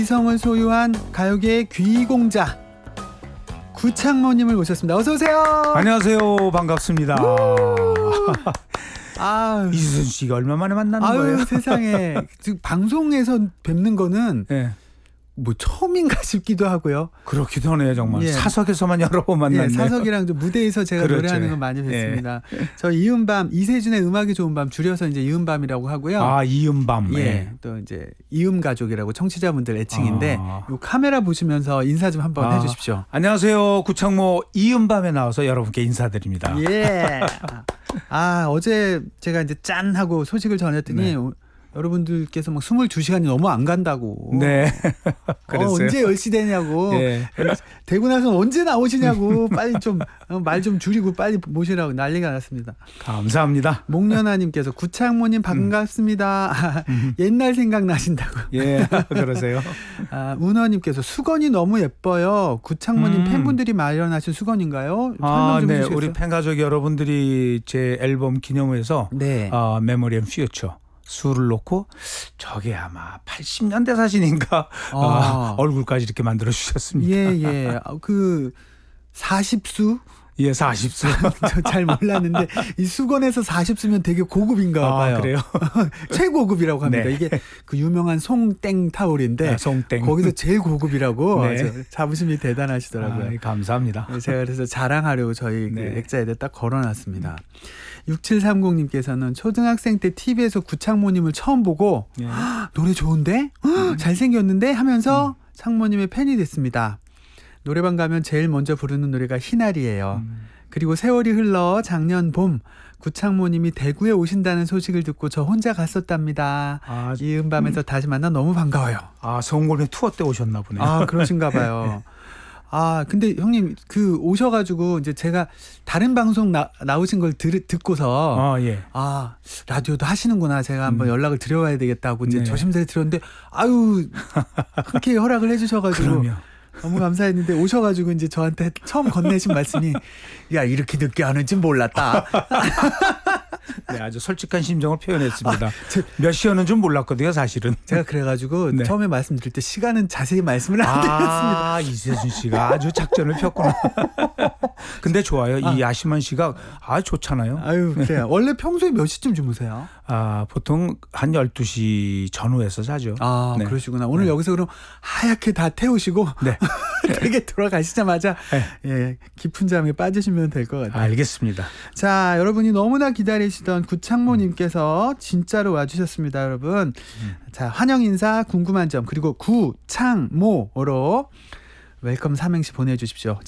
이성을 소유한 가요계의 귀공자 구창모님을 모셨습니다. 어서 오세요. 안녕하세요. 반갑습니다. 이수선 씨가 얼마 만에 만나는 거예요? 세상에. 방송에서 뵙는 거는 네. 뭐 처음인가 싶기도 하고요. 그렇기도 하네요. 정말. 예. 사석에서만 여러 번 만났네요. 사석이랑 좀 무대에서 제가 그렇죠. 노래하는 거 많이 뵀습니다. 저 이은밤, 이세준의 음악이 좋은 밤 줄여서 이제 이은밤이라고 하고요. 아, 이은밤. 또 이제 이음 가족이라고 청취자분들 애칭인데 요 카메라 보시면서 인사 좀 한번 해주십시오. 안녕하세요. 구창모 이은밤에 나와서 여러분께 인사드립니다. 예. 어제 제가 이제 짠 하고 소식을 전했더니 여러분들께서 막 22시간이 너무 안 간다고. 네. 그랬어요. 언제 10시 되냐고. 예. 되고 나서 언제 나오시냐고. 빨리 좀 말 좀 줄이고 빨리 모시라고 난리가 났습니다. 감사합니다. 목련아님께서 구창모님 반갑습니다. 옛날 생각나신다고. 예, 그러세요. 운어님께서 수건이 너무 예뻐요. 구창모님 팬분들이 마련하신 수건인가요? 설명 좀 해주시겠어요? 우리 팬가족 여러분들이 제 앨범 기념해서 메모리 앤 퓨처 수를 놓고 저게 아마 80년대 사진인가 얼굴까지 이렇게 만들어 주셨습니다. 예. 그 40수? 예, 40수. 저 잘 몰랐는데 이 수건에서 40수면 되게 고급인가 봐요. 그래요? 최고급이라고 합니다. 네. 이게 그 유명한 송땡 타올인데 송땡. 거기서 제일 고급이라고 네. 자부심이 대단하시더라고요. 감사합니다. 제가 그래서 자랑하려고 저희 그 액자에다 딱 걸어놨습니다. 6730님께서는 초등학생 때 TV에서 구창모님을 처음 보고 노래 좋은데? 잘생겼는데? 하면서 창모님의 팬이 됐습니다. 노래방 가면 제일 먼저 부르는 노래가 희날이에요. 그리고 세월이 흘러 작년 봄 구창모님이 대구에 오신다는 소식을 듣고 저 혼자 갔었답니다. 이은밤에서 다시 만나 너무 반가워요. 성골매 투어 때 오셨나 보네요. 그러신가 봐요. 근데 형님 그 오셔가지고 이제 제가 다른 방송 나오신 걸 듣고서 라디오도 하시는구나. 제가 한번 연락을 드려봐야 되겠다고 이제 조심스레 들었는데 그렇게 허락을 해주셔가지고. 그럼요. 너무 감사했는데 오셔가지고 이제 저한테 처음 건네신 말씀이 야 이렇게 늦게 하는지 몰랐다. 네, 아주 솔직한 심정을 표현했습니다. 몇 시 오는 줄 몰랐거든요, 사실은. 제가 그래가지고 처음에 말씀드릴 때 시간은 자세히 말씀을 안 드렸습니다. 이세준 씨가 아주 작전을 폈구나. 근데 좋아요. 이 야심한 시각 좋잖아요. 그래요. 원래 평소에 몇 시쯤 주무세요? 보통 한 12시 전후에서 자죠. 그러시구나. 오늘 여기서 그럼 하얗게 다 태우시고 댁에 돌아가시자마자 깊은 잠에 빠지시면 될 것 같아요. 알겠습니다. 자, 여러분이 너무나 기다리시던 구창모님께서 진짜로 와주셨습니다, 여러분. 자, 환영 인사, 궁금한 점 그리고 구창모로 웰컴 삼행시 보내주십시오.